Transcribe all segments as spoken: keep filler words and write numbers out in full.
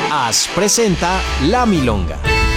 As presenta La Milonga.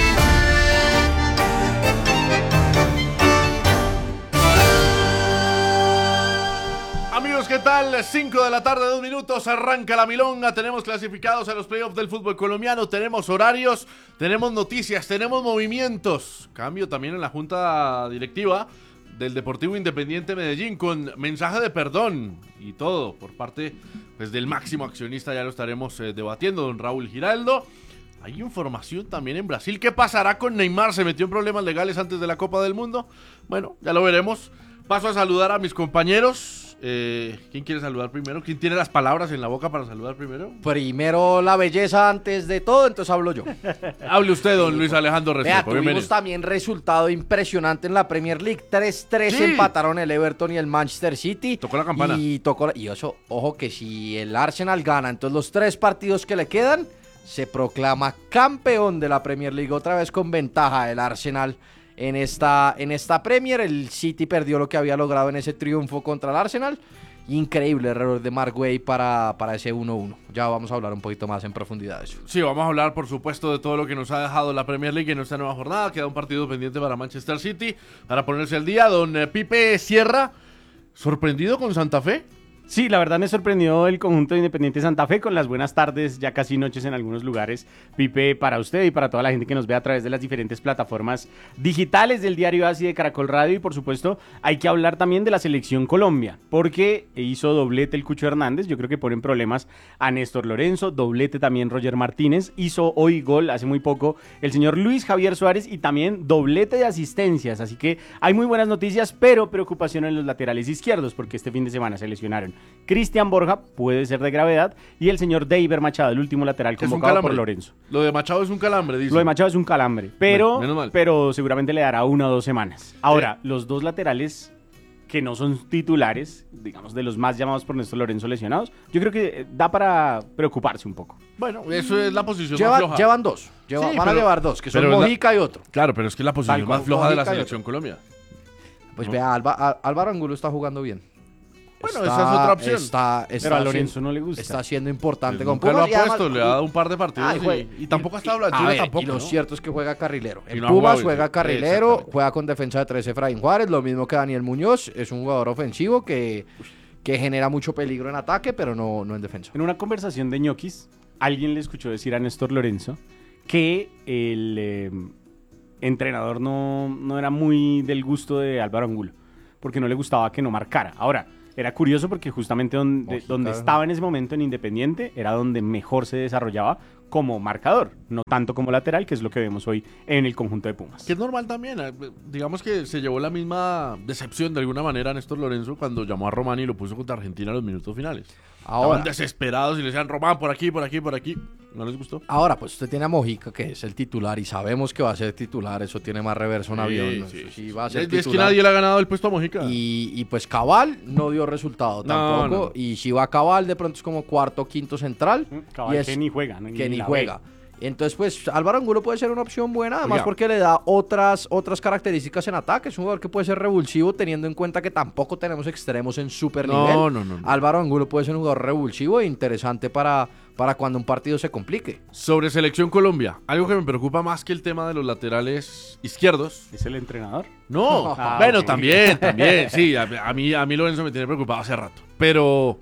Amigos, ¿qué tal? cinco de la tarde, dos minutos, arranca La Milonga. Tenemos clasificados a los playoffs del fútbol colombiano, tenemos horarios, tenemos noticias, tenemos movimientos. Cambio también en la junta directiva del Deportivo Independiente Medellín con mensaje de perdón y todo por parte pues, del máximo accionista. Ya lo estaremos eh, debatiendo, don Raúl Giraldo. Hay información también en Brasil. ¿Qué pasará con Neymar? ¿Se metió en problemas legales antes de la Copa del Mundo? Bueno, ya lo veremos. Paso a saludar a mis compañeros. Eh, ¿Quién quiere saludar primero? ¿Quién tiene las palabras en la boca para saludar primero? Primero la belleza antes de todo, entonces hablo yo. Hable usted, don Luis Alejandro Restrepo. Vea, tuvimos bienvenido. También resultado impresionante en la Premier League. tres tres Sí. empataron el Everton y el Manchester City. Tocó la campana. Y tocó la- y eso, ojo que si el Arsenal gana, entonces los tres partidos que le quedan, se proclama campeón de la Premier League. Otra vez con ventaja el Arsenal en esta, en esta Premier. El City perdió lo que había logrado en ese triunfo contra el Arsenal. Increíble error de Mark Way para, para ese uno uno. Ya vamos a hablar un poquito más en profundidad de eso. Sí, vamos a hablar, por supuesto, de todo lo que nos ha dejado la Premier League en esta nueva jornada. Queda un partido pendiente para Manchester City para ponerse al día. Don eh, Pipe Sierra, ¿sorprendido con Santa Fe? Sí, la verdad me sorprendió el conjunto de Independiente Santa Fe con las buenas tardes, ya casi noches en algunos lugares. Pipe, para usted y para toda la gente que nos ve a través de las diferentes plataformas digitales del Diario Así de Caracol Radio. Y por supuesto hay que hablar también de la Selección Colombia, porque hizo doblete el Cucho Hernández. Yo creo que ponen problemas a Néstor Lorenzo, doblete también Roger Martínez. Hizo hoy gol hace muy poco el señor Luis Javier Suárez y también doblete de asistencias. Así que hay muy buenas noticias, pero preocupación en los laterales izquierdos, porque este fin de semana se lesionaron Cristian Borja, puede ser de gravedad, y el señor Deiber Machado, el último lateral Es un convocado calambre. por Lorenzo. Lo de Machado es un calambre, dice. Lo de Machado es un calambre, pero, Bueno, menos mal. pero seguramente le dará una o dos semanas. Ahora, los dos laterales que no son titulares, digamos, de los más llamados por Néstor Lorenzo lesionados, yo creo que eh, da para preocuparse un poco. Bueno, eso es la posición más Lleva- floja. llevan dos. Lleva- Sí, van pero- a llevar dos, que son pero es la- Mojica y otro. Claro, pero es que es la posición Tal cual, más floja de la Mojica y Selección otro. Colombia. Pues No. vea, Alba- Á- Álvaro Angulo está jugando bien. Bueno, esa es otra opción. Está, está Pero a haciendo- Lorenzo no le gusta. Está siendo importante Pues con nunca lo Pumas ha y además- puesto, le ha dado un par de partidos Ah, y y, jue- y tampoco ha estado la A altura ver, tampoco, y lo ¿no? cierto es que juega carrilero. Y En no ha Pumas jugado, juega sí. carrilero, Exactamente. juega con defensa de tres Efraín Juárez, lo mismo que Daniel Muñoz. Es un jugador ofensivo que, que genera mucho peligro en ataque, pero no, no en defensa. En una conversación de ñoquis, alguien le escuchó decir a Néstor Lorenzo que el eh, entrenador no, no era muy del gusto de Álvaro Angulo, porque no le gustaba que no marcara. Ahora, era curioso porque justamente donde, Mojica. donde estaba en ese momento en Independiente era donde mejor se desarrollaba como marcador, no tanto como lateral, que es lo que vemos hoy en el conjunto de Pumas. Que es normal también, eh, digamos que se llevó la misma decepción de alguna manera a Néstor Lorenzo cuando llamó a Román y lo puso contra Argentina en los minutos finales. Ahora, Estaban desesperados y le decían, Román, por aquí, por aquí, por aquí. ¿No les gustó? ahora, pues usted tiene a Mojica, que es el titular, y sabemos que va a ser titular. Eso tiene más reverso un avión. ¿no? Sí, Eso sí, sí sí. va a ser Es, es que titular. nadie le ha ganado el puesto a Mojica. Y, y pues Cabal no dio resultado No, tampoco. no. Y si va Cabal, de pronto es como cuarto, quinto central. Cabal, y es- que ni juega, ¿no? que ni la juega. Entonces, pues Álvaro Angulo puede ser una opción buena, además Oiga. porque le da otras, otras características en ataque. Es un jugador que puede ser revulsivo, teniendo en cuenta que tampoco tenemos extremos en super No, nivel. no, no, no. Álvaro Angulo puede ser un jugador revulsivo e interesante para, para cuando un partido se complique. Sobre Selección Colombia, algo que me preocupa más que el tema de los laterales izquierdos. ¿Es el entrenador? No, Ah, bueno, ok. también, también, sí, a, a mí, a mí Lorenzo me tiene preocupado hace rato. Pero,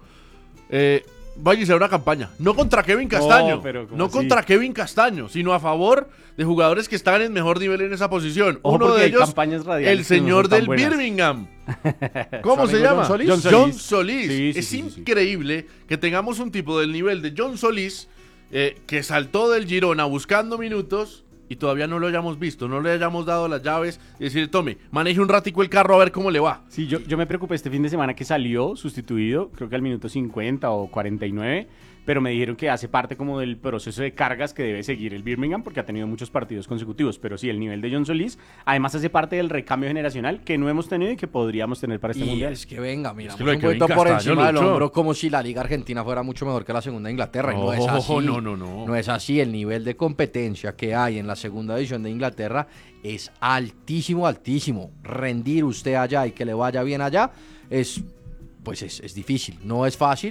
eh, vaya a hacer una campaña, no contra Kevin Castaño, no, pero ¿cómo así? contra Kevin Castaño, sino a favor de jugadores que están en mejor nivel en esa posición. Ojo, Uno porque de hay ellos, campañas radiales el que no señor son tan del buenas. Birmingham. ¿Cómo ¿Su se amigo llama? John Solís? John John Solís. Solís. Sí, sí, es sí, sí, sí. increíble que tengamos un tipo del nivel de John Solís eh, que saltó del Girona buscando minutos y todavía no lo hayamos visto, no le hayamos dado las llaves y decir, tome, maneje un ratico el carro a ver cómo le va. Sí, yo, yo me preocupé este fin de semana que salió sustituido, creo que al minuto cincuenta o cuarenta y nueve, pero me dijeron que hace parte como del proceso de cargas que debe seguir el Birmingham porque ha tenido muchos partidos consecutivos, pero sí, el nivel de John Solís además hace parte del recambio generacional que no hemos tenido y que podríamos tener para este Y mundial. es que venga, mira, Es que lo de un Kevin poquito por Castaño, encima del Lucho. hombro, como si la Liga Argentina fuera mucho mejor que la segunda de Inglaterra. y no es así. no, no, no. No es así. El nivel de competencia que hay en la segunda división de Inglaterra es altísimo, altísimo. Rendir usted allá y que le vaya bien allá es, pues es, es difícil. No es fácil.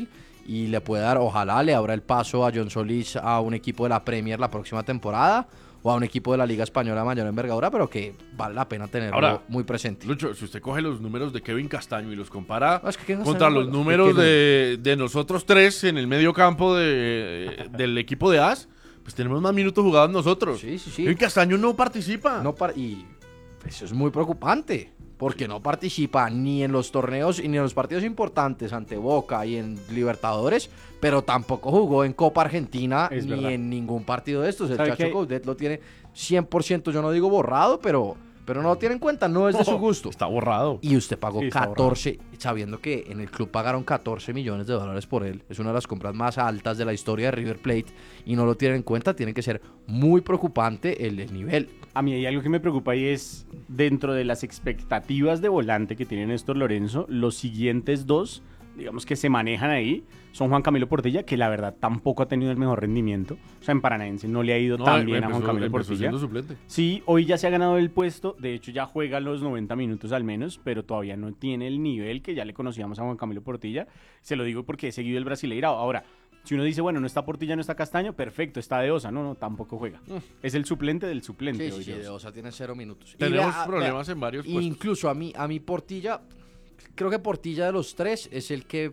y le puede dar, ojalá le abra el paso a John Solís a un equipo de la Premier la próxima temporada o a un equipo de la Liga Española de mayor envergadura, pero que vale la pena tenerlo Ahora, muy presente. Lucho, si usted coge los números de Kevin Castaño y los compara No, es que Kevin contra Castaño los no- números ¿qué de, de nosotros tres en el medio campo de, del equipo de A S, pues tenemos más minutos jugados nosotros. Sí, sí, sí. Kevin Castaño no participa. No par- y eso es muy preocupante, porque no participa ni en los torneos ni en los partidos importantes ante Boca y en Libertadores, pero tampoco jugó en Copa Argentina Es ni verdad. en ningún partido de estos. El ¿Sabe Chacho qué? Coudet lo tiene cien por ciento, yo no digo borrado, pero, pero no lo tiene en cuenta, no es de su gusto. Está borrado. Y usted pagó Sí, está catorce, sabiendo que en el club pagaron catorce millones de dólares por él. Es una de las compras más altas de la historia de River Plate y no lo tienen en cuenta. Tiene que ser muy preocupante el, el nivel. A mí hay algo que me preocupa y es, dentro de las expectativas de volante que tiene Néstor Lorenzo, los siguientes dos, digamos que se manejan ahí, son Juan Camilo Portilla, que la verdad tampoco ha tenido el mejor rendimiento. O sea, en Paranaense no le ha ido No, tan bien a empezó- Juan Camilo empezó Portilla. siendo suplente. Sí, hoy ya se ha ganado el puesto, de hecho ya juega los noventa minutos al menos, pero todavía no tiene el nivel que ya le conocíamos a Juan Camilo Portilla. Se lo digo porque he seguido el Brasileirao. Ahora, si uno dice, bueno, no está Portilla, no está Castaño, perfecto, está de Osa. No, no, tampoco juega. Es el suplente del suplente. Sí, hoy sí, de de Osa. Osa tiene cero minutos. Y Tenemos vea, problemas vea, en varios puestos. Incluso a mí, a mí Portilla, creo que Portilla de los tres es el que,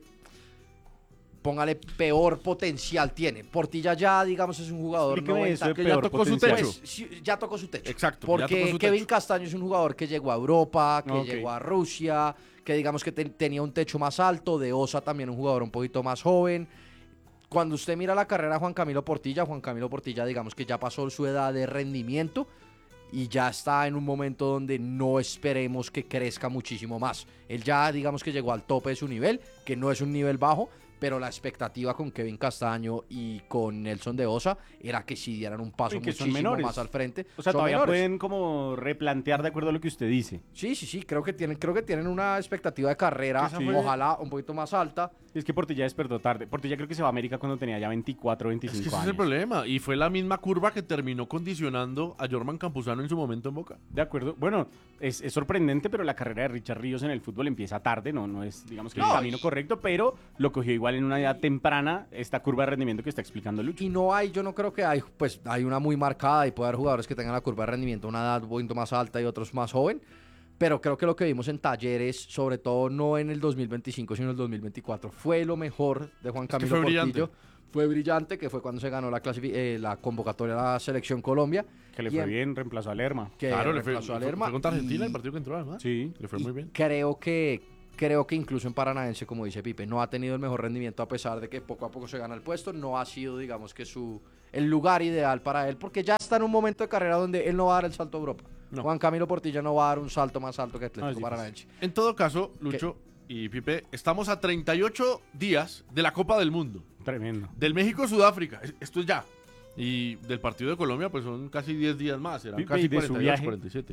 póngale, peor potencial tiene. Portilla ya, digamos, es un jugador Explíqueme noventa, eso de que ya peor tocó su potencial. techo. pues, sí, ya tocó su techo. Exacto, ya Porque tocó su Kevin techo. Castaño es un jugador que llegó a Europa, que Ok. llegó a Rusia, que digamos que te- tenía un techo más alto. De Osa también un jugador un poquito más joven. Cuando usted mira la carrera de Juan Camilo Portilla, Juan Camilo Portilla digamos que ya pasó su edad de rendimiento y ya está en un momento donde no esperemos que crezca muchísimo más. Él ya digamos que llegó al tope de su nivel, que no es un nivel bajo, pero la expectativa con Kevin Castaño y con Nelson de Osa era que sí dieran un paso Y que son muchísimo menores. más al frente. O sea, Son todavía menores. pueden como replantear de acuerdo a lo que usted dice. Sí, sí, sí, creo que tienen, creo que tienen una expectativa de carrera, Esa fue- ojalá un poquito más alta. Es que Portilla despertó tarde. Portilla creo que se va a América cuando tenía ya veinticuatro, Es veinticinco que ese es años. el problema. Y fue la misma curva que terminó condicionando a Jorman Campuzano en su momento en Boca. De acuerdo. Bueno, es, es sorprendente, pero la carrera de Richard Ríos en el fútbol empieza tarde, no, no es, digamos que el No, camino y- correcto, pero lo cogió igual en una edad temprana esta curva de rendimiento que está explicando Lucho. Y no hay, yo no creo que hay, pues hay una muy marcada y puede haber jugadores que tengan la curva de rendimiento a una edad un poquito más alta y otros más joven. Pero creo que lo que vimos en Talleres, sobre todo no en el dos mil veinticinco, sino en el dos mil veinticuatro, fue lo mejor de Juan que Camilo fue Portillo. brillante. Fue brillante, que fue cuando se ganó la, clasifi- eh, la convocatoria a la Selección Colombia. Que le Y fue en- bien, reemplazó a Lerma. Que claro, le fue, reemplazó a fue- Lerma fue contra Argentina y- el partido que entró además. Sí. Le fue y muy bien. Creo que, creo que incluso en Paranaense, como dice Pipe, no ha tenido el mejor rendimiento a pesar de que poco a poco se gana el puesto. No ha sido, digamos, que su el lugar ideal para él, porque ya está en un momento de carrera donde él no va a dar el salto a Europa. No. Juan Camilo Portilla no va a dar un salto más alto que No, Atlético es difícil. Paranaense. En todo caso, Lucho y Pipe, estamos a treinta y ocho días de la Copa del Mundo. Tremendo. Del México-Sudáfrica. Es- Esto es ya. Y del partido de Colombia, pues son casi diez días más. Serán Pipe, casi ¿y de su cuarenta y ocho, viaje? cuarenta y siete.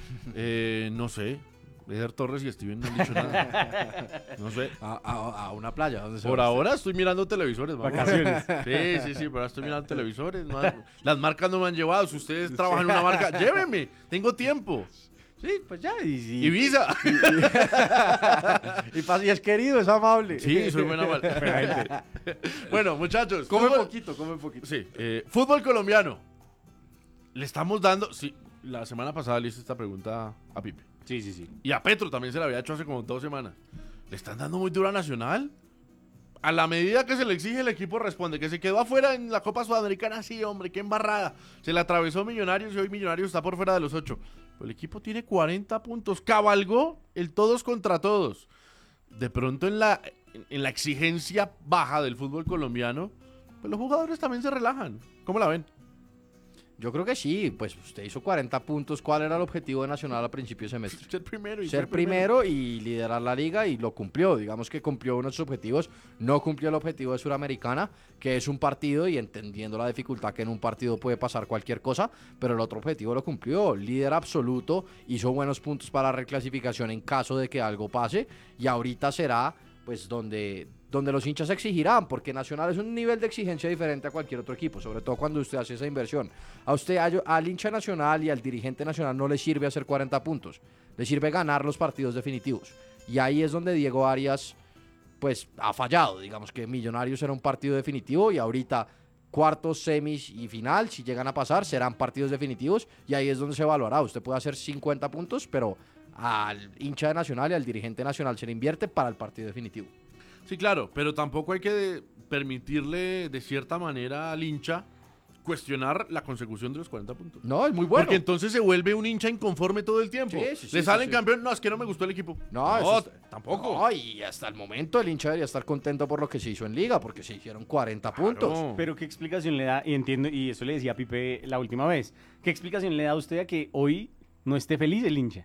Eh, no sé. Eder Torres y Steven no han dicho nada. No sé. A, a- a una playa. Donde se Por va. ahora estoy mirando televisores. vamos. Vacaciones. Sí, sí, sí, pero ahora estoy mirando televisores. no han- las marcas no me han llevado. Si ustedes trabajan en una marca, llévenme. Tengo tiempo. Sí, pues ya. Y, y, Ibiza. y, pa- y es querido, es amable. Sí, soy buena mal. Bueno, muchachos. Come fútbol- poquito, come poquito. Sí, eh, fútbol colombiano. Le estamos dando. Sí, la semana pasada le hice esta pregunta a Pipe. Sí, sí, sí. Y a Petro también se la había hecho hace como dos semanas. ¿Le están dando muy dura a Nacional? A la medida que se le exige, el equipo responde. Que se quedó afuera en la Copa Sudamericana, sí, hombre, qué embarrada. Se le atravesó Millonarios y hoy Millonarios está por fuera de los ocho. Pero el equipo tiene cuarenta puntos. Cabalgó el todos contra todos. De pronto en la, en la exigencia baja del fútbol colombiano, pues los jugadores también se relajan. ¿Cómo la ven? Yo creo que sí, pues usted hizo cuarenta puntos. ¿Cuál era el objetivo de Nacional a principio de semestre? Ser primero y Ser primero y liderar la liga y lo cumplió. Digamos que cumplió uno de sus objetivos. No cumplió el objetivo de Suramericana, que es un partido y entendiendo la dificultad que en un partido puede pasar cualquier cosa, pero el otro objetivo lo cumplió. Líder absoluto, hizo buenos puntos para la reclasificación en caso de que algo pase y ahorita será pues donde, donde los hinchas exigirán, porque Nacional es un nivel de exigencia diferente a cualquier otro equipo, sobre todo cuando usted hace esa inversión. A usted, a- al hincha nacional y al dirigente nacional no le sirve hacer cuarenta puntos, le sirve ganar los partidos definitivos. Y ahí es donde Diego Arias pues ha fallado. Digamos que Millonarios era un partido definitivo y ahorita cuartos, semis y final, si llegan a pasar, serán partidos definitivos y ahí es donde se evaluará. Usted puede hacer cincuenta puntos, pero al hincha de Nacional y al dirigente nacional se le invierte para el partido definitivo. Sí, claro, pero tampoco hay que permitirle de cierta manera al hincha cuestionar la consecución de los cuarenta puntos. No, es muy bueno. Porque entonces se vuelve un hincha inconforme todo el tiempo. Sí, sí, sí, Le sí, salen sí. campeón, no, es que no me gustó el equipo. No, No, eso es- tampoco. No, y hasta el momento el hincha debería estar contento por lo que se hizo en Liga, porque se hicieron cuarenta puntos. Claro. Pero ¿qué explicación le da? Y entiendo, y eso le decía a Pipe la última vez. ¿Qué explicación le da a usted a que hoy no esté feliz el hincha?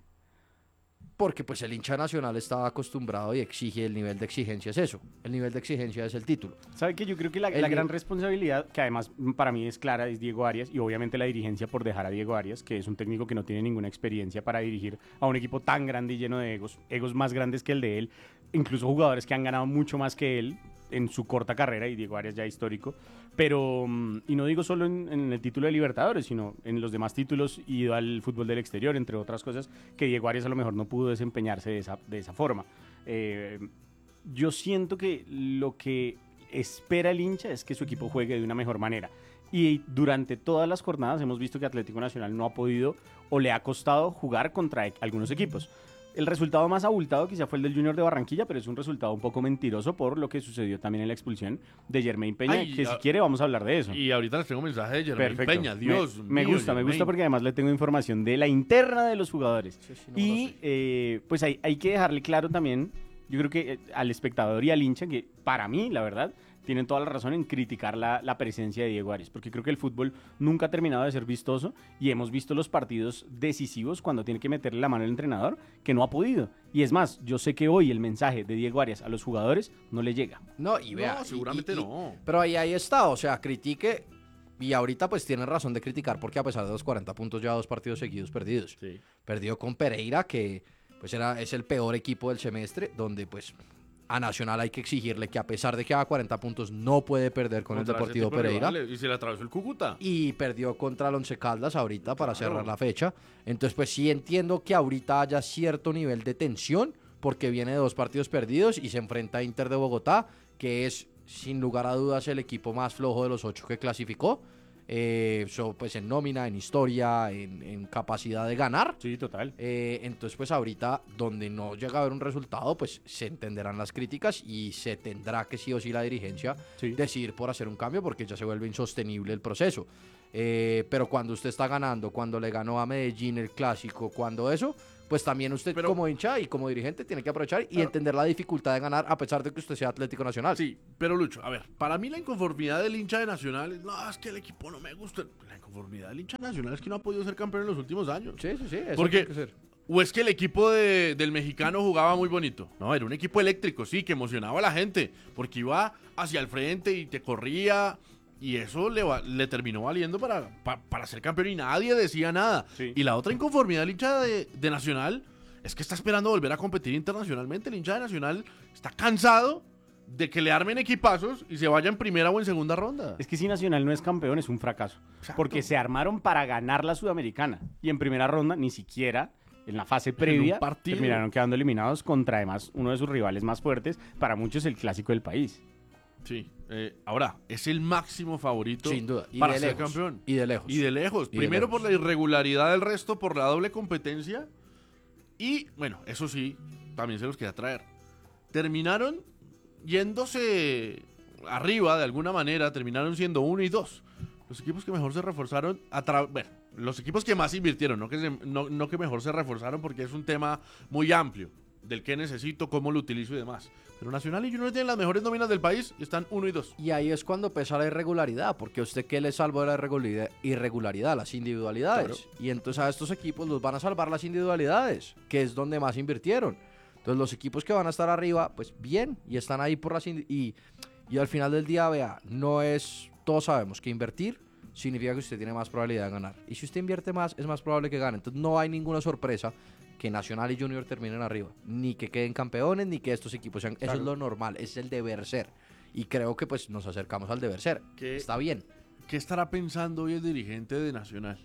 Porque pues el hincha nacional estaba acostumbrado y exige, el nivel de exigencia es eso. El nivel de exigencia es el título. ¿Sabe que yo creo que la, El la de- gran responsabilidad, que además mm, para mí es clara, es Diego Arias y obviamente la dirigencia por dejar a Diego Arias, que es un técnico que no tiene ninguna experiencia para dirigir a un equipo tan grande y lleno de egos, egos más grandes que el de él, incluso jugadores que han ganado mucho más que él en su corta carrera y Diego Arias ya histórico, pero, mm, y no digo solo en, en el título de Libertadores, sino en los demás títulos y al fútbol del exterior, entre otras cosas, que Diego Arias a lo mejor no pudo desempeñarse de esa, de esa forma. Eh, yo siento que lo que espera el hincha es que su equipo juegue de una mejor manera. Y durante todas las jornadas hemos visto que Atlético Nacional no ha podido o le ha costado jugar contra e- algunos equipos. El resultado más abultado quizá fue el del Junior de Barranquilla, pero es un resultado un poco mentiroso por lo que sucedió también en la expulsión de Jermaine Peña, Ay, que a- si quiere vamos a hablar de eso. Y ahorita les tengo un mensaje de Jermaine Perfecto. Peña. Dios me, me mío, gusta, me Jermaine. gusta porque además le tengo información de la interna de los jugadores. Sí, sí, no me lo y sé. eh, pues hay, hay que dejarle claro también, yo creo que eh, al espectador y al hincha, que para mí, la verdad, tienen toda la razón en criticar la, la presencia de Diego Arias, porque creo que el fútbol nunca ha terminado de ser vistoso y hemos visto los partidos decisivos cuando tiene que meterle la mano al entrenador, que no ha podido. Y es más, yo sé que hoy el mensaje de Diego Arias a los jugadores no le llega. No, y No, vea. y- seguramente y- y- no. Pero ahí, ahí está, o sea, critique. Y ahorita pues tiene razón de criticar porque a pesar de los cuarenta puntos ya dos partidos seguidos perdidos. Sí. Perdió con Pereira, que pues era, es el peor equipo del semestre, donde pues a Nacional hay que exigirle que a pesar de que haga cuarenta puntos no puede perder con Contra el ese Deportivo tipo de Pereira. rivales, Y se le atravesó el Cúcuta. Y perdió contra el Once Caldas ahorita para Claro. cerrar la fecha. Entonces, pues sí entiendo que ahorita haya cierto nivel de tensión porque viene de dos partidos perdidos y se enfrenta a Inter de Bogotá, que es sin lugar a dudas el equipo más flojo de los ocho que clasificó. Eh, so, pues en nómina, en historia, en, en capacidad de ganar. Sí, total. Eh, entonces, pues ahorita, donde no llega a haber un resultado, pues se entenderán las críticas y se tendrá que sí o sí la dirigencia Sí. decidir por hacer un cambio porque ya se vuelve insostenible el proceso. Eh, pero cuando usted está ganando, cuando le ganó a Medellín el clásico, cuando eso, pues también usted Pero- como hincha y como dirigente tiene que aprovechar y Claro. entender la dificultad de ganar a pesar de que usted sea Atlético Nacional. Sí, pero Lucho, a ver, para mí la inconformidad del hincha de Nacional es, no, es que el equipo no me gusta. La inconformidad del hincha de Nacional es que no ha podido ser campeón en los últimos años. sí, sí, sí, eso Porque, tiene que ser. o es que el equipo de- del mexicano jugaba muy bonito. No, era un equipo eléctrico, sí, que emocionaba a la gente, porque iba hacia el frente y te corría, y eso le, va- le terminó valiendo para, pa- para ser campeón y nadie decía nada. Sí. Y la otra inconformidad del hincha de, de Nacional es que está esperando volver a competir internacionalmente. El hincha de Nacional está cansado de que le armen equipazos y se vaya en primera o en segunda ronda. Es que si Nacional no es campeón es un fracaso. Exacto. Porque se armaron para ganar la Sudamericana. Y en primera ronda ni siquiera en la fase previa partido. terminaron quedando eliminados contra además uno de sus rivales más fuertes, para muchos el clásico del país. Sí, eh, ahora, es el máximo favorito Sin duda. Y para de ser lejos. campeón. Y de lejos. Y de lejos. Y de Primero lejos. por la irregularidad del resto, por la doble competencia. Y, bueno, eso sí, también se los quería traer. Terminaron yéndose arriba de alguna manera, terminaron siendo uno y dos. Los equipos que mejor se reforzaron, a tra- bueno, los equipos que más invirtieron, no que, se- no, no que mejor se reforzaron porque es un tema muy amplio del que necesito, cómo lo utilizo y demás. Pero Nacional y Junior tienen las mejores nóminas del país y están uno y dos. Y ahí es cuando pesa la irregularidad, porque usted qué le salvó de la irregularidad, irregularidad las individualidades. Claro. Y entonces a estos equipos los van a salvar las individualidades, que es donde más invirtieron. Entonces los equipos que van a estar arriba, pues bien, y están ahí por las... indi- Y, y al final del día, vea, no es... Todos sabemos que invertir significa que usted tiene más probabilidad de ganar. Y si usted invierte más, es más probable que gane. Entonces no hay ninguna sorpresa que Nacional y Junior terminen arriba. Ni que queden campeones, ni que estos equipos sean... Eso Claro. es lo normal, es el deber ser. Y creo que pues nos acercamos al deber ser. ¿Qué? Está bien. ¿Qué estará pensando hoy el dirigente de Nacional?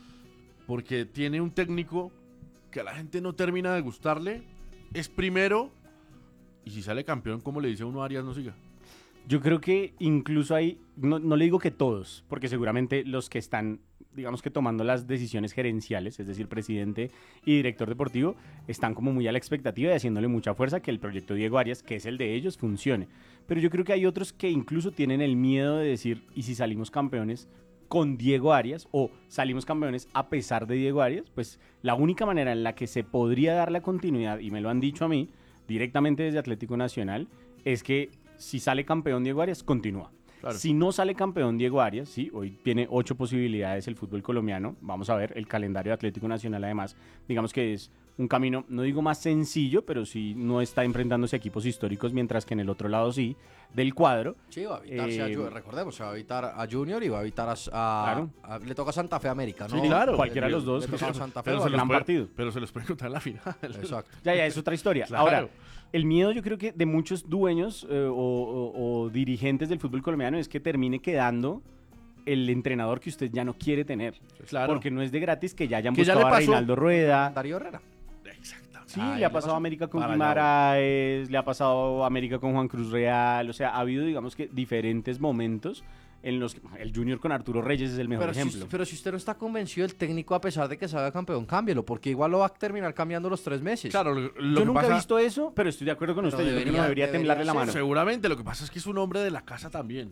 Porque tiene un técnico que a la gente no termina de gustarle. Es primero Y si sale campeón, ¿cómo le dice uno a Arias no siga? Yo creo que incluso hay, no, no le digo que todos, porque seguramente los que están, digamos que tomando las decisiones gerenciales, es decir, presidente y director deportivo, están como muy a la expectativa y haciéndole mucha fuerza que el proyecto Diego Arias, que es el de ellos, funcione. Pero yo creo que hay otros que incluso tienen el miedo de decir, ¿y si salimos campeones con Diego Arias o salimos campeones a pesar de Diego Arias? Pues la única manera en la que se podría dar la continuidad, y me lo han dicho a mí directamente desde Atlético Nacional, es que si sale campeón Diego Arias, continúa. Claro. Si no sale campeón Diego Arias, sí, hoy tiene ocho posibilidades el fútbol colombiano. Vamos a ver el calendario de Atlético Nacional, además, digamos que es un camino, no digo más sencillo, pero sí no está enfrentándose a equipos históricos, mientras que en el otro lado sí, del cuadro. Sí, va a evitarse eh, a Junior, recordemos, se va a evitar a Junior y va a evitar a... a- Claro. a- le toca a Santa Fe América, ¿no? Sí, claro. Cualquiera de los dos. Le toca a Santa Fe. Pero, o se a- los gran puede, partido. pero se los puede encontrar en la final. Exacto. Ya, ya, es otra historia. Claro. Ahora, el miedo yo creo que de muchos dueños eh, o, o- o dirigentes del fútbol colombiano es que termine quedando el entrenador que usted ya no quiere tener. Claro. Porque no es de gratis que ya hayan Que ya buscado le a pasó. Reinaldo Rueda. Darío Herrera. Exactamente. Sí, Ah, le ya ha le pasado pasó. a América con Para Guimaraes, le ha pasado a América con Juan Cruz Real, o sea, ha habido, digamos que, diferentes momentos en los que el Junior con Arturo Reyes es el mejor Pero si, ejemplo. usted- pero si usted no está convencido del técnico a pesar de que salga campeón, cámbielo, porque igual lo va a terminar cambiando los tres meses. Claro, lo, lo Yo que nunca pasa, he visto eso, pero estoy de acuerdo con Pero usted. Yo creo que no debería- debería temblarle la debería mano. ser. seguramente lo que pasa es que es un hombre de la casa también.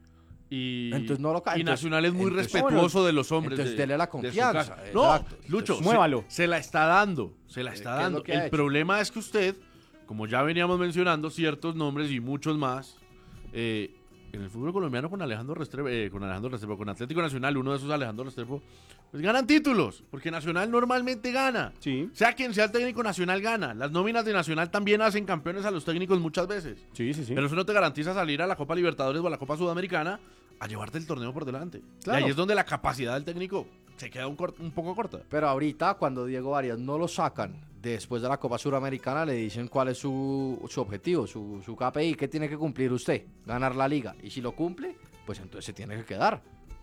Y, Entonces no lo ca- y entonces- Nacional es muy entonces- respetuoso de los hombres. entonces de- dele la de su confianza, casa. No, exacto. Lucho, Entonces, se- muévalo. Se, la está dando, se la está ¿qué es dando. lo que ha El hecho? problema es que usted, como ya veníamos mencionando, ciertos nombres y muchos más, eh, en el fútbol colombiano con Alejandro Restrepo, eh, con Alejandro Restrepo, con Atlético Nacional, uno de esos Alejandro Restrepo, pues ganan títulos, porque Nacional normalmente gana. Sí, Sea quien sea el técnico Nacional gana. Las nóminas de Nacional también hacen campeones a los técnicos muchas veces. sí, sí, sí. Pero eso no te garantiza salir a la Copa Libertadores o a la Copa Sudamericana a llevarte el torneo por delante. Claro. Y ahí es donde la capacidad del técnico se queda un, cor- un poco corta. Pero ahorita, cuando Diego Arias no lo sacan después de la Copa Suramericana, le dicen cuál es su, su objetivo, su, su K P I, qué tiene que cumplir usted, ganar la liga. Y si lo cumple, pues entonces se tiene que quedar.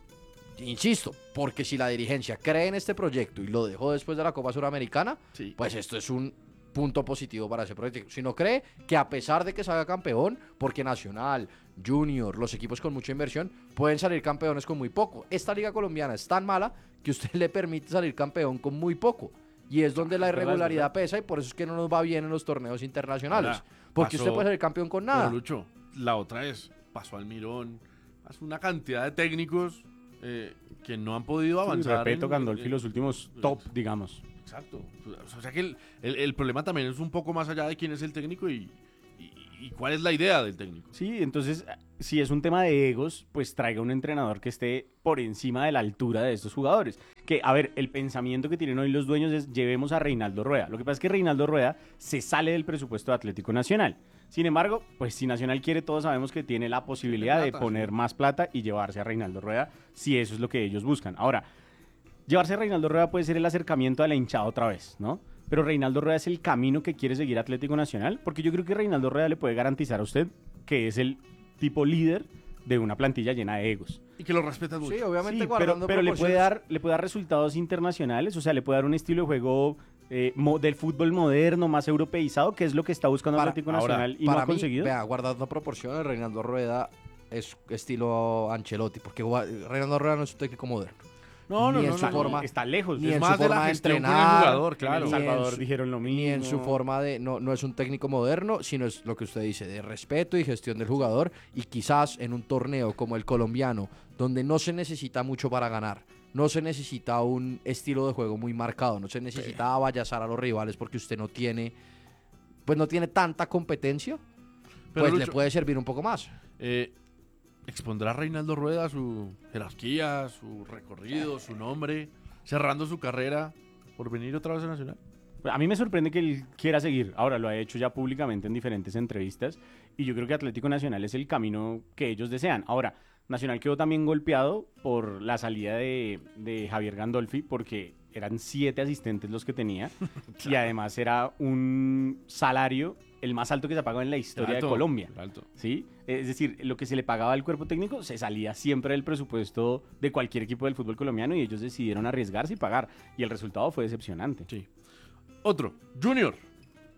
Insisto, porque si la dirigencia cree en este proyecto y lo dejó después de la Copa Suramericana, Sí. pues esto es un punto positivo para ese proyecto. Si no cree que a pesar de que salga campeón, porque Nacional, Junior, los equipos con mucha inversión, pueden salir campeones con muy poco. Esta liga colombiana es tan mala que usted le permite salir campeón con muy poco. Y es donde la Es verdad, es irregularidad verdad. pesa y por eso es que no nos va bien en los torneos internacionales. Ahora, porque pasó- usted puede salir campeón con nada. Pero Lucho, la otra es, pasó Almirón, pasó una cantidad de técnicos eh, que no han podido Sí, avanzar. Repeto, en- Gandolfi, en- los últimos top, digamos. Exacto. O sea que el, el- el problema también es un poco más allá de quién es el técnico y, y- y cuál es la idea del técnico. Sí, entonces, si es un tema de egos, pues traiga un entrenador que esté por encima de la altura de estos jugadores. Que, a ver, el pensamiento que tienen hoy los dueños es llevemos a Reinaldo Rueda. Lo que pasa es que Reinaldo Rueda se sale del presupuesto de Atlético Nacional. Sin embargo, pues si Nacional quiere, todos sabemos que tiene la posibilidad Tiene de plata, poner sí. más plata y llevarse a Reinaldo Rueda, si eso es lo que ellos buscan. Ahora, llevarse a Reinaldo Rueda puede ser el acercamiento a la hinchada otra vez, ¿no? Pero Reinaldo Rueda es el camino que quiere seguir Atlético Nacional, porque yo creo que Reinaldo Rueda le puede garantizar a usted que es el tipo líder de una plantilla llena de egos. Y que lo respetas mucho. Sí, obviamente Sí, pero, guardando pero le puede proporciones. dar le puede dar resultados internacionales, o sea, le puede dar un estilo de juego eh, mo- del fútbol moderno, más europeizado, que es lo que está buscando Para- Atlético ahora, Nacional y no Para ha mí, conseguido. vea, guardando proporciones, Reinaldo Rueda es estilo Ancelotti, porque gua- Reinaldo Rueda no es un técnico moderno. No, no, Ni no, en no, su no. forma- está lejos. ni Es en más su de la forma de gestión con el entrenar, jugador, En claro. El ni en Salvador su- dijeron lo mismo. Ni en su forma de, no, no es un técnico moderno, sino es lo que usted dice, de respeto y gestión del jugador, y quizás en un torneo como el colombiano, donde no se necesita mucho para ganar, no se necesita un estilo de juego muy marcado, no se necesita avallazar a los rivales porque usted no tiene, pues no tiene tanta competencia, Pero, pues le Lucho, puede servir un poco más. eh, expondrá Reinaldo Rueda su jerarquía, su recorrido, su nombre, cerrando su carrera por venir otra vez a Nacional. A mí me sorprende que él quiera seguir. Ahora lo ha hecho ya públicamente en diferentes entrevistas y yo creo que Atlético Nacional es el camino que ellos desean. Ahora, Nacional quedó también golpeado por la salida de, de Javier Gandolfi porque eran siete asistentes los que tenía y además era un salario el más alto que se ha pagado en la historia Alto, de Colombia. alto. ¿Sí? Es decir, lo que se le pagaba al cuerpo técnico se salía siempre del presupuesto de cualquier equipo del fútbol colombiano y ellos decidieron arriesgarse y pagar y el resultado fue decepcionante. Sí. Otro, Junior.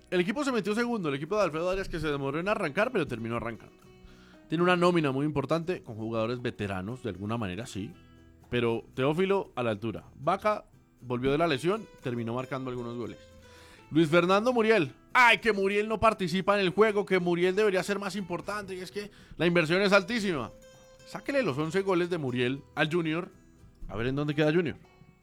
el equipo se metió segundo, el equipo de Alfredo Arias que se demoró en arrancar, pero terminó arrancando. Tiene una nómina muy importante con jugadores veteranos, de alguna manera sí, pero Teófilo a la altura. Vaca volvió de la lesión, terminó marcando algunos goles. Luis Fernando Muriel. Ay, que Muriel no participa en el juego, que Muriel debería ser más importante, y es que la inversión es altísima. Sáquele los once goles de Muriel al Junior, a ver en dónde queda Junior.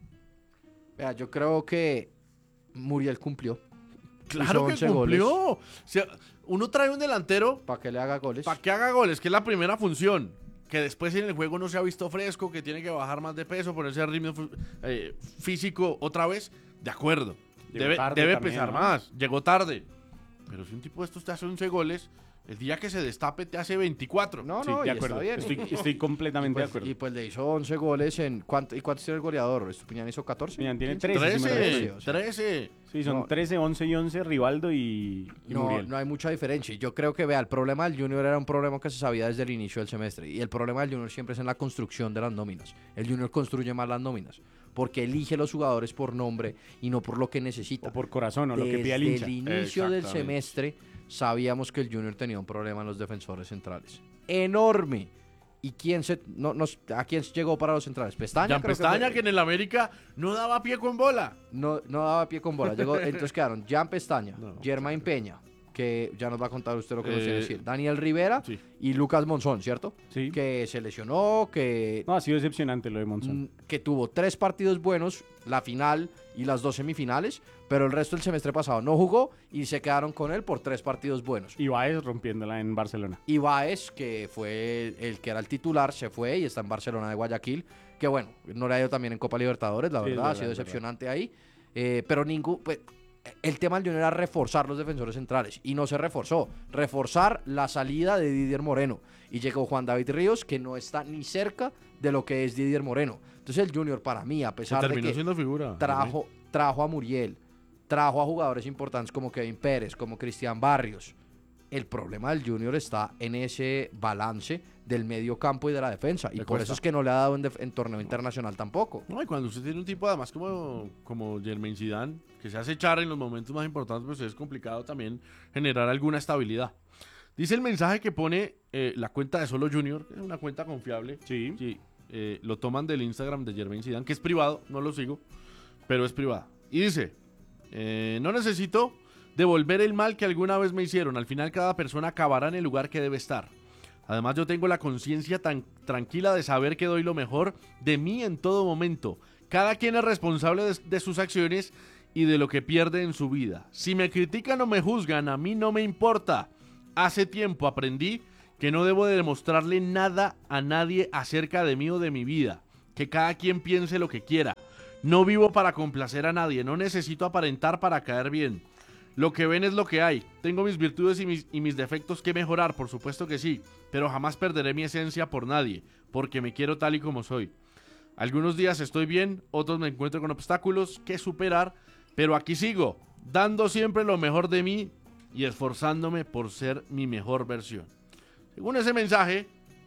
Vea, yo creo que Muriel cumplió. Claro que cumplió. O sea, uno trae un delantero para que le haga goles. Para que haga goles, que es la primera función. Que después en el juego no se ha visto fresco, que tiene que bajar más de peso, ponerse al ritmo eh, físico otra vez. De acuerdo. Llegó debe debe también, pesar ¿no? más. Llegó tarde. Pero si un tipo de estos te hace once goles, el día que se destape te hace veinticuatro. No, sí, no, de acuerdo. Está bien. Estoy, estoy completamente pues, de acuerdo. Y pues le hizo once goles en... ¿cuánto, ¿Y cuántos tiene el goleador? ¿Estupiñán hizo catorce? Estupiñán tiene trece. trece, o sea, trece. Sí, son no, trece, once y once, Rivaldo y, y no, Muriel. No hay mucha diferencia. Yo creo que, vea, el problema del Junior era un problema que se sabía desde el inicio del semestre. Y el problema del Junior siempre es en la construcción de las nóminas. El Junior construye más las nóminas. Porque elige los jugadores por nombre y no por lo que necesita. O por corazón, o desde lo que pide el hincha. Desde el inicio del semestre sabíamos que el Junior tenía un problema en los defensores centrales. Enorme. ¿Y quién se no, nos, a quién llegó para los centrales? Pestaña. Jan Pestaña, que, que en el América no daba pie con bola. No, no daba pie con bola. Llegó, entonces quedaron Jan Pestaña, no, Germain Peña, que ya nos va a contar usted lo que eh, nos quiere decir. Daniel Rivera sí. y Lucas Monzón, ¿cierto? Sí. Que se lesionó, que... No, ha sido decepcionante lo de Monzón. Que tuvo tres partidos buenos, la final y las dos semifinales, pero el resto del semestre pasado no jugó y se quedaron con él por tres partidos buenos. Y Baez rompiéndola en Barcelona. Y Baez, que fue el que era el titular, se fue y está en Barcelona de Guayaquil, que bueno, no le ha ido también en Copa Libertadores, la verdad, sí, verdad ha sido decepcionante verdad. ahí, eh, pero ningún... Pues, el tema del Junior era reforzar los defensores centrales y no se reforzó. Reforzar la salida de Didier Moreno. Y llegó Juan David Ríos, que no está ni cerca de lo que es Didier Moreno. Entonces el Junior, para mí, a pesar de que siendo figura, trajo, trajo a Muriel, trajo a jugadores importantes como Kevin Pérez, como Cristian Barrios, el problema del Junior está en ese balance del medio campo y de la defensa. Y por eso es que no le ha dado en, en torneo internacional tampoco. No, y cuando usted tiene un tipo además como, como Jermaine Zidane, que se hace echar en los momentos más importantes, pues es complicado también generar alguna estabilidad. Dice el mensaje que pone eh, la cuenta de Solo Junior, que es una cuenta confiable. Sí. sí eh, lo toman del Instagram de Jermaine Zidane, que es privado, no lo sigo, pero es privado. Y dice, eh, no necesito devolver el mal que alguna vez me hicieron. Al final cada persona acabará en el lugar que debe estar. Además yo tengo la conciencia tan tranquila de saber que doy lo mejor de mí en todo momento. Cada quien es responsable de, de sus acciones y de lo que pierde en su vida. Si me critican o me juzgan, a mí no me importa. Hace tiempo aprendí que no debo de demostrarle nada a nadie acerca de mí o de mi vida. Que cada quien piense lo que quiera. No vivo para complacer a nadie. No necesito aparentar para caer bien. Lo que ven es lo que hay. Tengo mis virtudes y mis, y mis defectos que mejorar, por supuesto que sí, pero jamás perderé mi esencia por nadie, porque me quiero tal y como soy. Algunos días estoy bien, otros me encuentro con obstáculos que superar, pero aquí sigo, dando siempre lo mejor de mí y esforzándome por ser mi mejor versión. Según ese mensaje,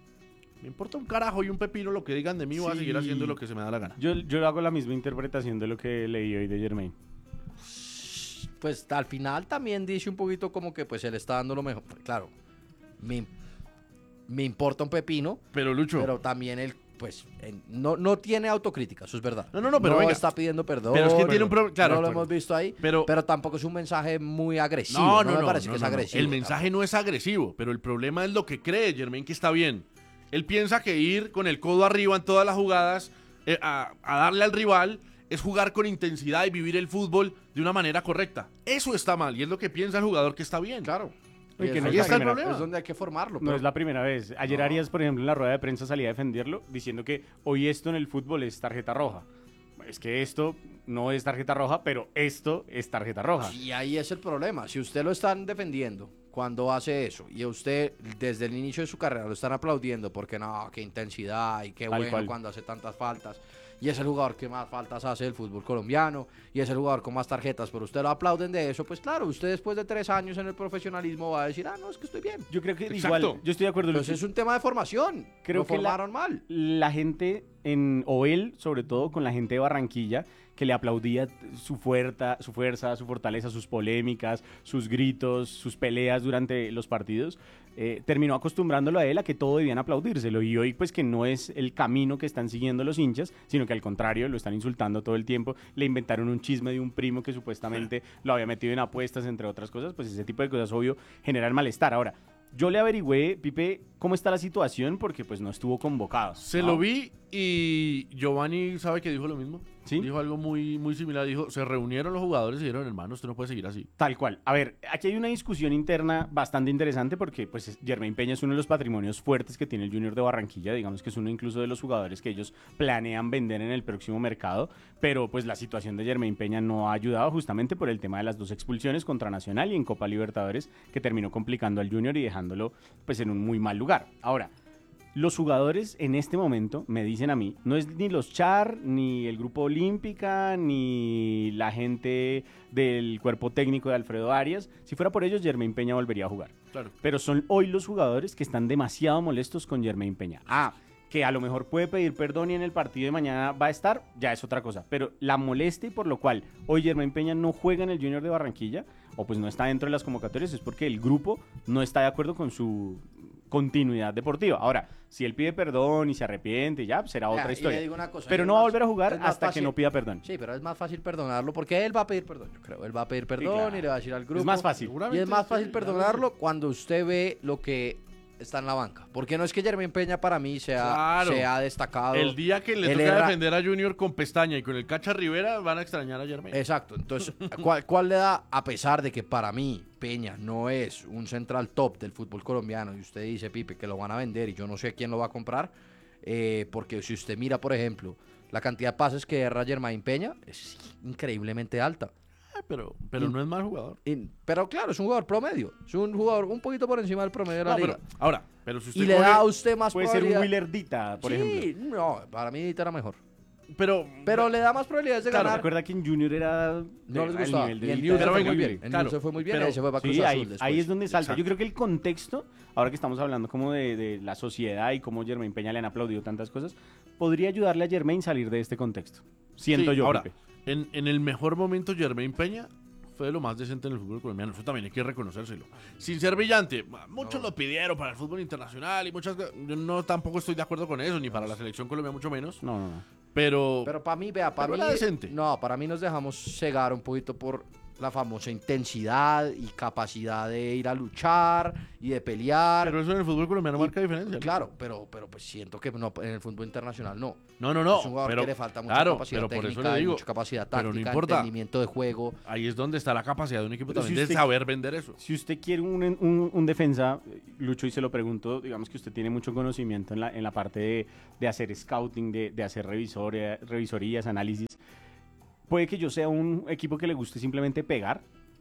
me importa un carajo y un pepino lo que digan de mí, sí. Voy a seguir haciendo lo que se me da la gana. Yo, yo hago la misma interpretación de lo que leí hoy de Jermaine. Pues al final también dice un poquito como que pues él está dando lo mejor. Claro, me, me importa un pepino. Pero Lucho. Pero también él, pues, él no, no tiene autocrítica, eso es verdad. No, no, no, pero no venga. está pidiendo perdón. Pero es que tiene un problema. Claro, no lo pero, hemos visto ahí. Pero, pero tampoco es un mensaje muy agresivo. No, no, no, me no, parece no, que no, es no. agresivo. El mensaje no es agresivo, pero el problema es lo que cree Jermaine que está bien. Él piensa que ir con el codo arriba en todas las jugadas eh, a, a darle al rival es jugar con intensidad y vivir el fútbol de una manera correcta. Eso está mal y es lo que piensa el jugador que está bien. Claro. Y que no ahí es está el primera, problema. Es donde hay que formarlo. No pero... es la primera vez. Ayer no. Arias, por ejemplo, en la rueda de prensa salía a defenderlo diciendo que hoy esto en el fútbol es tarjeta roja. Es que esto no es tarjeta roja, pero esto es tarjeta roja. Y ahí es el problema. Si usted lo están defendiendo cuando hace eso y a usted desde el inicio de su carrera lo están aplaudiendo porque no, qué intensidad y qué Tal bueno cual. cuando hace tantas faltas y es el jugador que más faltas hace del fútbol colombiano y es el jugador con más tarjetas, pero usted lo aplauden de eso, pues claro, usted después de tres años en el profesionalismo va a decir, ah, no, es que estoy bien. Yo creo que Exacto. igual, yo estoy de acuerdo. Entonces es un tema de formación. Creo lo que formaron la, mal. La gente, en, o él, sobre todo con la gente de Barranquilla, que le aplaudía su fuerza, su fuerza, su fortaleza, sus polémicas, sus gritos, sus peleas durante los partidos, eh, terminó acostumbrándolo a él a que todo debían aplaudírselo, y hoy pues que no es el camino que están siguiendo los hinchas, sino que al contrario lo están insultando todo el tiempo. Le inventaron un chisme de un primo que supuestamente lo había metido en apuestas, entre otras cosas. Pues ese tipo de cosas obvio generan malestar. Ahora, yo le averigüé, Pipe, cómo está la situación, porque pues no estuvo convocado, Se ¿no? lo vi y Giovanni sabe que dijo lo mismo. ¿Sí? Dijo algo muy, muy similar. Dijo, se reunieron los jugadores y dijeron, hermano, usted no puede seguir así. Tal cual. A ver, aquí hay una discusión interna bastante interesante porque pues Jermaine Peña es uno de los patrimonios fuertes que tiene el Junior de Barranquilla. Digamos que es uno incluso de los jugadores que ellos planean vender en el próximo mercado, pero pues la situación de Jermaine Peña no ha ayudado, justamente por el tema de las dos expulsiones contra Nacional y en Copa Libertadores, que terminó complicando al Junior y dejándolo pues en un muy mal lugar. Ahora, los jugadores en este momento, me dicen a mí, no es ni los Char, ni el Grupo Olímpica, ni la gente del cuerpo técnico de Alfredo Arias. Si fuera por ellos, Jermaine Peña volvería a jugar. Claro. Pero son hoy los jugadores que están demasiado molestos con Jermaine Peña. Ah, que a lo mejor puede pedir perdón y en el partido de mañana va a estar, ya es otra cosa. Pero la molestia y por lo cual hoy Jermaine Peña no juega en el Junior de Barranquilla, o pues no está dentro de las convocatorias, es porque el grupo no está de acuerdo con su continuidad deportiva. Ahora, si él pide perdón y se arrepiente, ya será otra Ya, y historia. le digo una cosa, pero es no va a más- volver a jugar es más hasta fácil- que no pida perdón. Sí, pero es más fácil perdonarlo porque él va a pedir perdón, yo creo. Él va a pedir perdón claro. y le va a decir al grupo. Es más fácil. Y es más sí, fácil perdonarlo cuando usted ve lo que está en la banca. Porque no es que Jermaine Peña para mí sea, Claro. sea destacado. El día que le Él toca era- defender a Junior con Pestaña y con el Cacha Rivera, van a extrañar a Jermaine. Exacto, entonces, ¿cuál, ¿cuál le da? A pesar de que para mí Peña no es un central top del fútbol colombiano y usted dice, Pipe, que lo van a vender y yo no sé quién lo va a comprar, eh, porque si usted mira, por ejemplo, la cantidad de pases que erra Jermaine Peña es increíblemente alta. Ah, pero pero Y- no es mal jugador. Y- pero claro, es un jugador promedio, es un jugador un poquito por encima del promedio de la No, liga. pero, ahora, pero si usted Y le coge- da a usted más Puede ser un probabilidad. Willer Dita, por sí, ejemplo. no, para mí Dita era mejor. Pero, Pero le da más probabilidades de Claro, ganar. recuerda que en Junior era No de- les al gustaba. nivel de Y el Dita. News se Pero fue venga, muy bien. bien, El claro, News se fue muy bien pero- y se fue para Cruz Sí, Azul ahí, después. ahí es donde salta. Exacto. Yo creo que el contexto, ahora que estamos hablando como de, de la sociedad y cómo Jermaine Peña le han aplaudido tantas cosas, podría ayudarle a Jermaine salir de este contexto. Siento Sí, yo, ahora, Pipe. en, en el mejor momento, Jermaine Peña fue de lo más decente en el fútbol colombiano. Eso también hay que reconocérselo. Sin ser brillante. Muchos lo pidieron para el fútbol internacional y muchas. Yo no tampoco estoy de acuerdo con eso, ni para la selección colombiana, mucho menos. No, no, no. Pero. Pero para mí, vea, para Pero mí. era decente. No, para mí nos dejamos cegar un poquito por la famosa intensidad y capacidad de ir a luchar y de pelear. pero eso en el fútbol colombiano marca diferencia. Claro, pero, pero pues siento que no, en el fútbol internacional no. No, no, no. Es un jugador pero, que le falta mucha claro, capacidad pero por eso técnica, le y digo. mucha capacidad pero no táctica, importa. entendimiento de juego. Ahí es donde está la capacidad de un equipo Pero también si de usted- saber vender eso. Si usted quiere un, un- un defensa, eh, Lucho, y se lo pregunto, digamos que usted tiene mucho conocimiento en la, en la parte de, de hacer scouting, de, de hacer revisoria- revisorías, análisis. Puede que yo sea un equipo que le guste simplemente pegar,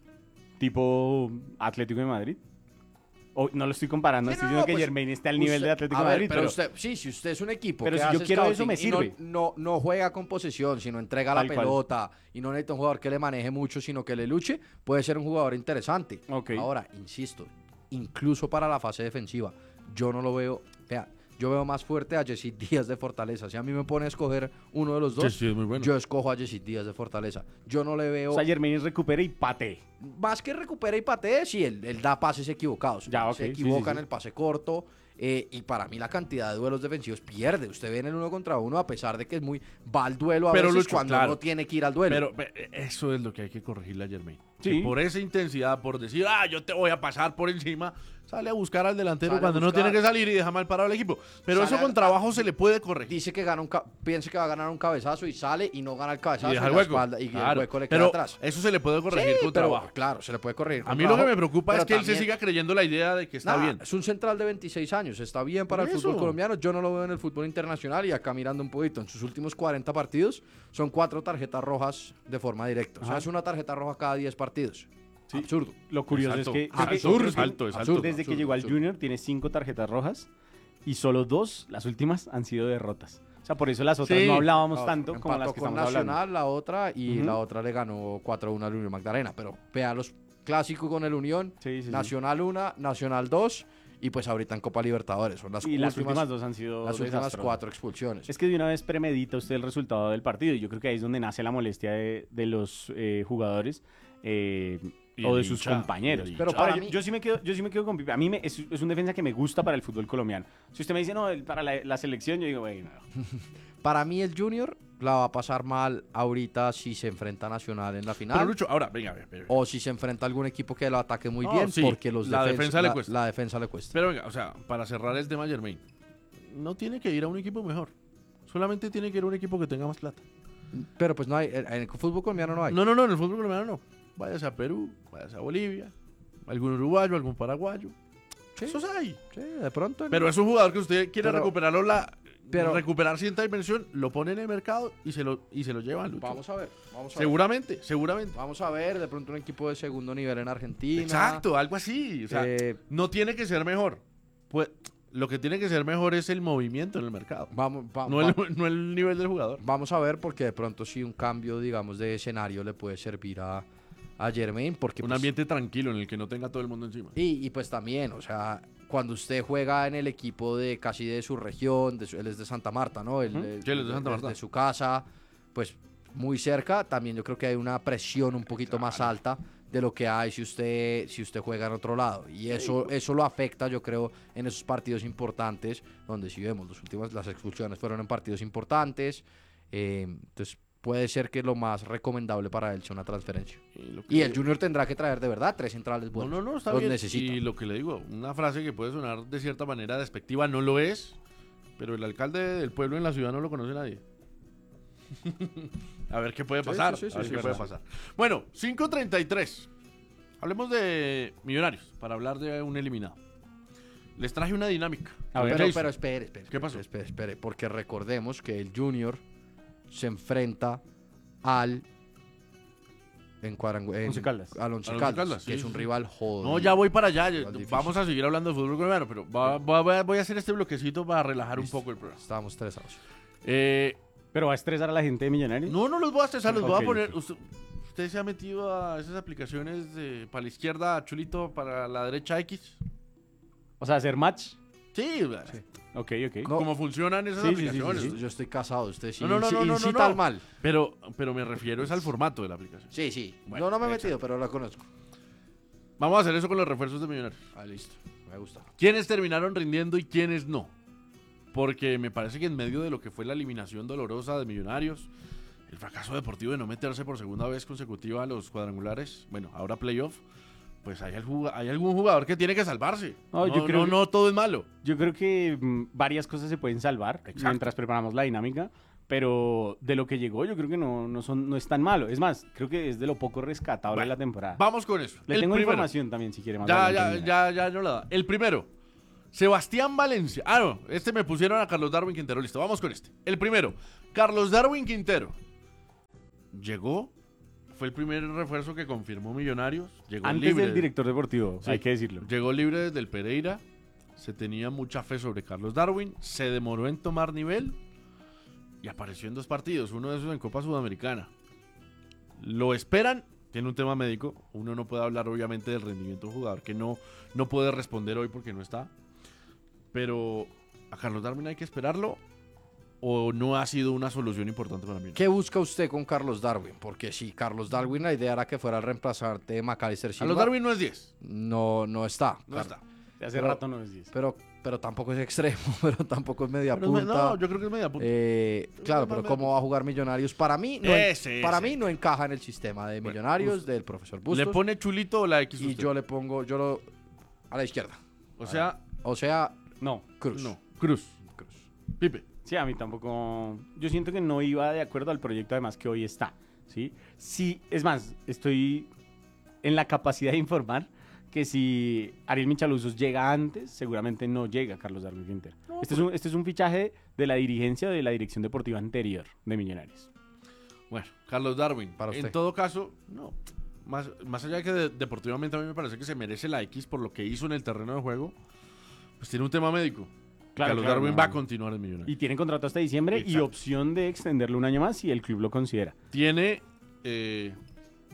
tipo Atlético de Madrid. O, no lo estoy comparando, Sí, estoy no, diciendo no, que pues, Jermaine esté al nivel usted- de Atlético a de ver, Madrid. pero, Pero, usted, sí, si usted es un equipo pero que si yo hace quiero eso, scouting me y no- sirve. No, no, juega con posesión, sino entrega la Tal cual. pelota y no necesita un jugador que le maneje mucho, sino que le luche, puede ser un jugador interesante. Ok. Ahora, insisto, incluso para la fase defensiva, yo no lo veo. Vea, yo veo más fuerte a Jesse Díaz de Fortaleza. Si a mí me pone a escoger uno de los dos, Sí, sí, es muy bueno. yo escojo a Jesse Díaz de Fortaleza. Yo no le veo. o sea, Jermaine recupera y pate. Más que recupera y patee, sí, él, él da pases equivocados. Ya, ok, se sí, equivoca sí, sí. en el pase corto. eh, y para mí la cantidad de duelos defensivos pierde. Usted ve en el uno contra uno, a pesar de que es muy. Va al duelo a Pero, veces Lucho, cuando claro. no tiene que ir al duelo. Pero ve, eso es lo que hay que corregirle a Jermaine. Sí. Que por esa intensidad, por decir, ah, yo te voy a pasar por encima, sale a buscar al delantero Sale a cuando no buscar. tiene que salir y deja mal parado al equipo. Pero Sale eso con a- trabajo se le puede corregir. Dice que gana un ca- piensa que va a ganar un cabezazo y sale y no gana el cabezazo Y deja el la hueco. espalda, y Claro, el hueco le queda pero atrás. eso se le puede corregir Sí, con pero, trabajo. claro, se le puede corregir con A mí lo trabajo, que me preocupa pero es que él se también- siga creyendo la idea de que está Nah, bien. Es un central de veintiséis años, está bien para Por el fútbol eso. colombiano. Yo no lo veo en el fútbol internacional y acá mirando un poquito. En sus últimos cuarenta partidos son cuatro tarjetas rojas de forma directa. O sea, Ajá. es una tarjeta roja cada diez partidos. Absurdo. Lo curioso Exacto. es que, Absurdo, creo que- creo que alto, es absurdo. alto. desde que llegó al absurdo. Junior tiene cinco tarjetas rojas y solo dos, las últimas, han sido derrotas. O sea, por eso las otras Sí. no hablábamos No, tanto como empató las que con estamos Nacional, hablando. la otra, y Ujú. la otra le ganó cuatro a uno al Unión Magdalena. Pero vea los clásicos con el Unión. Sí, sí, sí. Nacional uno, Nacional dos y pues ahorita en Copa Libertadores. Son las Y las últimas, últimas dos han sido las últimas desastrosas. cuatro expulsiones. Es que de una vez premedita usted el resultado del partido y yo creo que ahí es donde nace la molestia de, de los eh, jugadores eh, Y o de el sus hincha, compañeros. y el Pero hincha. para Ahora, mí- yo, yo sí me quedo, yo sí me quedo con Pipe. A mí me, es, es un defensa que me gusta para el fútbol colombiano. Si usted me dice, no, el- para la, la selección, yo digo, bueno, Para mí el Junior la va a pasar mal ahorita si se enfrenta a Nacional en la final. Pero Lucho, ahora, venga, venga, venga. O si se enfrenta a algún equipo que lo ataque muy No, bien, sí, porque los la defens- defensa le la- cuesta. La defensa le cuesta. Pero venga, o sea, para cerrar el tema Germain, no tiene que ir a un equipo mejor. Solamente tiene que ir a un equipo que tenga más plata. Pero pues no hay, en el fútbol colombiano no hay. No, no, no, en el fútbol colombiano no. Váyase a Perú, váyase a Bolivia, algún uruguayo, algún paraguayo. Sí. Esos hay. Sí, de pronto. Pero es un jugador que usted quiere Pero- recuperarlo, la, pero- recuperar cierta dimensión, lo pone en el mercado y se lo, y se lo llevan, Lucho. Vamos a ver, vamos a ver. Seguramente, seguramente. Vamos a ver, de pronto un equipo de segundo nivel en Argentina. Exacto, algo así. O sea, Eh, no tiene que ser mejor. Pues lo que tiene que ser mejor es el movimiento en el mercado. Vamos, va- No va- el, no el nivel del jugador. vamos a ver porque de pronto sí un cambio, digamos, de escenario le puede servir a, a Jermaine. Porque, Un pues, ambiente tranquilo en el que no tenga todo el mundo encima. Y, y pues también, o sea, cuando usted juega en el equipo de casi de su región, de su- él es de Santa Marta, ¿no? Él, él- Sí, él es de Santa él Marta. de su casa, pues muy cerca, también yo creo que hay una presión un poquito más alta de lo que hay si usted si usted juega en otro lado, y eso eso lo afecta, yo creo, en esos partidos importantes donde si vemos las últimas las expulsiones fueron en partidos importantes, eh, entonces puede ser que lo más recomendable para él sea una transferencia. Y, lo que- Y el Junior tendrá que traer de verdad tres centrales No, buenos. no, no, está Los bien. necesita. Y lo que le digo, una frase que puede sonar de cierta manera despectiva, no lo es, pero el alcalde del pueblo en la ciudad no lo conoce nadie. A ver qué puede Sí, pasar. sí, sí, a ver sí, qué sí, puede sí. pasar. Bueno, cinco treinta y tres. Hablemos de Millonarios para hablar de un eliminado. Les traje una dinámica. A ver, Pero, Jason. pero espere, espere. ¿Qué pasó? Espere, espere, porque recordemos que el Junior se enfrenta al en cuadrangu- en- Once Caldas. al Once Al Once Caldas, Caldas, que sí, es sí, un sí. rival jodido. No, ya voy para allá. Rival difícil. Vamos a seguir hablando de fútbol colombiano, pero va- va- va- voy a hacer este bloquecito para relajar un poco el programa. Estábamos estresados. Eh, pero va a estresar a la gente de Millonarios. no, no los voy a estresar, los voy Ok, a poner. ok. Usted, usted se ha metido a esas aplicaciones de, para la izquierda Chulito, para la derecha X. O sea, hacer match. Sí, Ok, ok. No. cómo funcionan esas Sí, sí, sí, aplicaciones. sí, sí. Yo estoy casado, usted sí, No, no, no, sí no, no, incita no, no. al mal. Pero, pero me refiero es al formato de la aplicación. Sí, sí. Bueno, no, no me he exacto. metido, pero lo conozco. Vamos a hacer eso con los refuerzos de Millonarios. Ah, listo. Me gusta. ¿Quiénes terminaron rindiendo y quiénes no? Porque me parece que en medio de lo que fue la eliminación dolorosa de Millonarios, el fracaso deportivo de no meterse por segunda vez consecutiva a los cuadrangulares, bueno, ahora playoff, pues hay, algún- hay algún jugador que tiene que salvarse. No, No, yo creo no, que- no todo es malo. Yo creo que mm, varias cosas se pueden salvar Exacto. mientras preparamos la dinámica, pero de lo que llegó yo creo que no, no, son, no es tan malo. Es más, creo que es de lo poco rescatable Bueno, de la temporada. Vamos con eso. Le El tengo primero. información también si quiere más Ya, adelante, ya, mira. ya, ya no la da. El primero, Sebastián Valencia. Ah, no, este me pusieron a Carlos Darwin Quintero. Listo, vamos con este. El primero, Carlos Darwin Quintero. Llegó, fue el primer refuerzo que confirmó Millonarios. Llegó Antes libre. del director deportivo, Sí. hay que decirlo. Llegó libre desde el Pereira. Se tenía mucha fe sobre Carlos Darwin. Se demoró en tomar nivel. Y apareció en dos partidos. Uno de esos en Copa Sudamericana. Lo esperan. Tiene un tema médico. Uno no puede hablar obviamente del rendimiento del jugador. Que no, no puede responder hoy porque no está. Pero a Carlos Darwin hay que esperarlo. ¿O no ha sido una solución importante para mí? ¿Qué busca usted con Carlos Darwin? Porque si Carlos Darwin la idea era que fuera el reemplazante de Macalister Silva, Carlos Darwin no es diez. no, no está. No está. De hace pero- rato no es diez. Pero, pero tampoco es extremo, pero tampoco es media Pero es me- punta. no, yo creo que es media punta. Eh, claro, es pero media ¿cómo va a jugar Millonarios? Para mí no, en- Ese, para ese. mí no encaja en el sistema de Bueno, Millonarios usted- del profesor ¿Le Bustos. pone Chulito o la X y usted? yo le pongo, yo lo a la izquierda. O sea, O sea, No. Cruz. no. Cruz. Cruz. Pipe. Sí, a mí tampoco. Yo siento que no iba de acuerdo al proyecto, además que hoy está. ¿Sí? Sí, es más, estoy en la capacidad de informar que si Ariel Michaluzos llega antes, seguramente no llega Carlos Darwin Quintero. este, es un, este es un fichaje de la dirigencia de la dirección deportiva anterior de Millonarios. Bueno, Carlos Darwin. Para usted. En todo caso, no. Más, más allá de que de- deportivamente a mí me parece que se merece la X por lo que hizo en el terreno de juego, pues tiene un tema médico. Claro, Carlos claro, Darwin no. va a continuar en Millonarios. Y tiene contrato hasta diciembre y Exacto. opción de extenderlo un año más si el club lo considera. Tiene eh,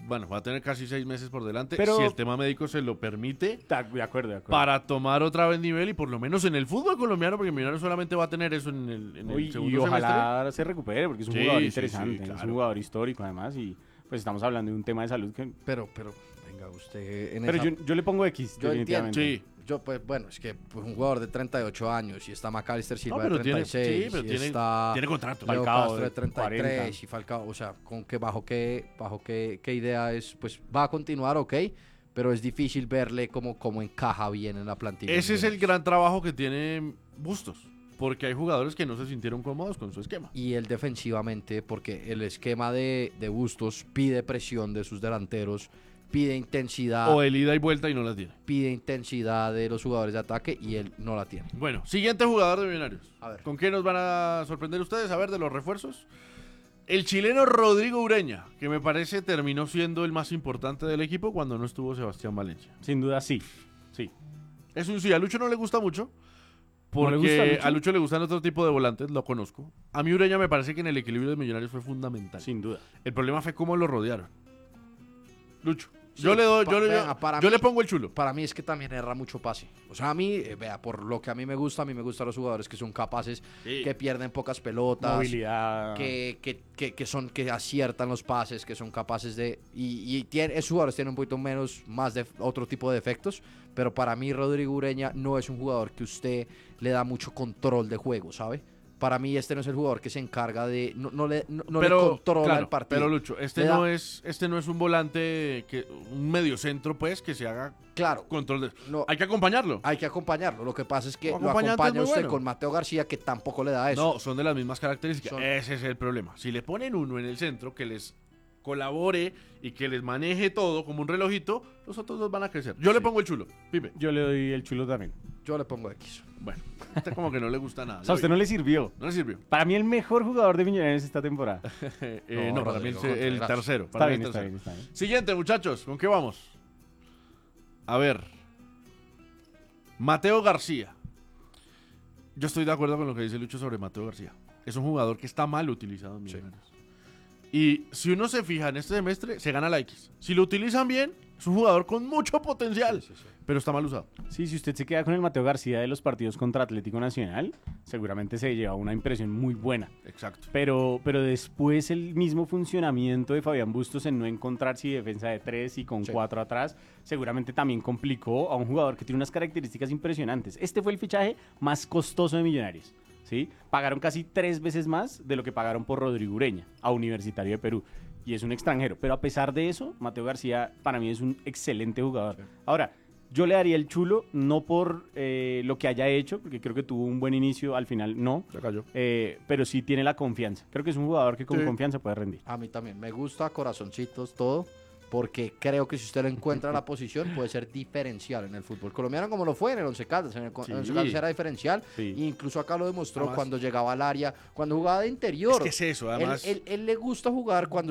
bueno, va a tener casi seis meses por delante, Pero- si el tema médico se lo permite, Ta- De acuerdo, de acuerdo. para tomar otra vez nivel y por lo menos en el fútbol colombiano, porque Millonarios solamente va a tener eso en el, en el Uy, segundo y semestre. ojalá se recupere, porque es un Sí, jugador sí, interesante, sí, es claro. un jugador histórico además, y pues estamos hablando de un tema de salud que... Pero, pero, venga, usted en Pero esa- yo, yo le pongo X, Yo entiendo. definitivamente. Sí. Yo, pues, bueno, es que pues, un jugador de treinta y ocho años y está McAllister Silva No, pero de tiene- treinta y seis sí, pero y tiene- está tiene contrato. Leo Falcao Castro de de treinta y tres cuarenta. y Falcao, o sea, con que bajo qué bajo qué, qué idea es, pues va a continuar, ok, pero es difícil verle cómo, cómo encaja bien en la plantilla. Ese es el gran trabajo que tiene Bustos, porque hay jugadores que no se sintieron cómodos con su esquema. Y él defensivamente, porque el esquema de, de Bustos pide presión de sus delanteros, pide intensidad, O el ida y vuelta y no la tiene. pide intensidad de los jugadores de ataque y él no la tiene. Bueno, siguiente jugador de Millonarios. A ver. ¿Con qué nos van a sorprender ustedes? A ver, de los refuerzos. El chileno Rodrigo Ureña, que me parece terminó siendo el más importante del equipo cuando no estuvo Sebastián Valencia. Sin duda, sí. Sí. Es un sí, a Lucho no le gusta mucho. Porque ¿No le gusta a Lucho? a Lucho le gustan otro tipo de volantes, lo conozco. A mí Ureña me parece que en el equilibrio de Millonarios fue fundamental. Sin duda. El problema fue cómo lo rodearon. Lucho. Sí, yo le doy, pa- yo, le, yo- venga, para yo mí- le pongo el chulo. Para mí es que también erra mucho pase. O sea, a mí, eh, vea, por lo que a mí me gusta, a mí me gustan los jugadores que son capaces, Sí. que pierden pocas pelotas, Movilidad. que, que, que, que son, que aciertan los pases, que son capaces de... Y, y tiene, esos jugadores tienen un poquito menos, más de otro tipo de efectos, pero para mí Rodrigo Ureña no es un jugador que usted le da mucho control de juego, ¿sabe? Para mí este no es el jugador que se encarga de... No, no le, no, no le controla claro, el partido. pero Lucho, este Le da- no es, este no es un volante que, un mediocentro, pues, que se haga Claro, control de. No. Hay que acompañarlo. hay que acompañarlo. Lo que pasa es que Un lo acompañante acompaña muy usted bueno. con Mateo García, que tampoco le da eso. No, son de las mismas características. Son- Ese es el problema. Si le ponen uno en el centro que les colabore y que les maneje todo como un relojito, los otros dos van a crecer. Yo le pongo el chulo, Pipe. Yo le doy el chulo también. Yo le pongo X. Bueno, este como que no le gusta nada. O sea, a usted no le sirvió. No le sirvió. Para mí el mejor jugador de Millonarios esta temporada. Eh, eh, No, no, para mí el, Rodrigo el Contreras. tercero. Está para mí bien, el está tercero. bien, está bien. Siguiente, muchachos, ¿con qué vamos? A ver. Mateo García. Yo estoy de acuerdo con lo que dice Lucho sobre Mateo García. Es un jugador que está mal utilizado en Millonarios. Y si uno se fija en este semestre, se gana la X. Si lo utilizan bien, es un jugador con mucho potencial, pero está mal usado. Sí, si usted se queda con el Mateo García de los partidos contra Atlético Nacional, seguramente se lleva una impresión muy buena. Exacto. Pero, pero después el mismo funcionamiento de Fabián Bustos en no encontrar si defensa de tres y con Sí. cuatro atrás, seguramente también complicó a un jugador que tiene unas características impresionantes. Este fue el fichaje más costoso de Millonarios. ¿Sí? Pagaron casi tres veces más de lo que pagaron por Rodrigo Ureña a Universitario de Perú. Y es un extranjero. Pero a pesar de eso, Mateo García para mí es un excelente jugador. Ahora, yo le daría el chulo, no por eh, lo que haya hecho, porque creo que tuvo un buen inicio, al final no. Ya cayó. Eh, pero sí tiene la confianza. Creo que es un jugador que con Sí. confianza puede rendir. A mí también. Me gusta, corazoncitos, todo. Porque creo que si usted lo encuentra en la posición, puede ser diferencial en el fútbol colombiano, como lo fue en el Once Caldas. En el Sí. en el Once Caldas era diferencial. Sí. E incluso acá lo demostró Además- cuando llegaba al área, cuando jugaba de interior. Es que es eso, además- Él, él- él le gusta jugar cuando